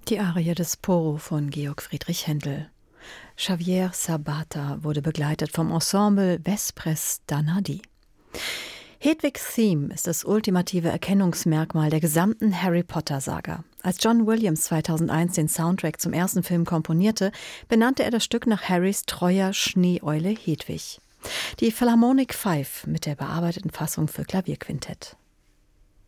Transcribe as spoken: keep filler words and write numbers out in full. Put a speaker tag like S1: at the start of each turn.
S1: Die Arie des Poro von Georg Friedrich Händel. Javier Sabata wurde begleitet vom Ensemble Vespres Danadi. Hedwigs Theme ist das ultimative Erkennungsmerkmal der gesamten Harry-Potter-Saga. Als John Williams zweitausendeins den Soundtrack zum ersten Film komponierte, benannte er das Stück nach Harrys treuer Schneeeule Hedwig. Die Philharmonic Five mit der bearbeiteten Fassung für Klavierquintett.